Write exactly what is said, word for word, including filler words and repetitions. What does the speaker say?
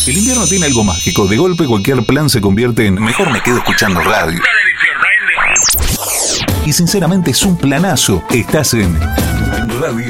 El invierno tiene algo mágico. De golpe cualquier plan se convierte en mejor me quedo escuchando radio. Y sinceramente es un planazo. Estás en Radio